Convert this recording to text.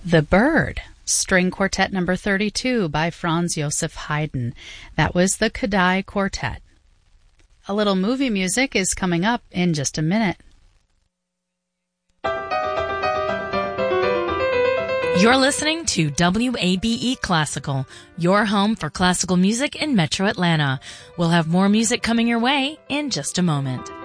The Bird, String Quartet Number 32 by Franz Joseph Haydn. That was the Kodály Quartet. A little movie music is coming up in just a minute. You're listening to WABE Classical, your home for classical music in Metro Atlanta. We'll have more music coming your way in just a moment.